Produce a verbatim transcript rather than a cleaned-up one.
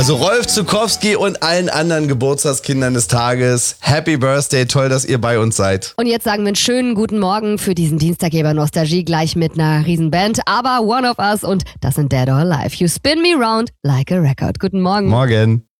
Also Rolf Zukowski und allen anderen Geburtstagskindern des Tages. Happy Birthday, toll, dass ihr bei uns seid. Und jetzt sagen wir einen schönen guten Morgen für diesen Dienstaggeber Nostalgie gleich mit einer Riesenband. Aber One of Us und das sind Dead or Alive. You spin me round like a record. Guten Morgen. Morgen.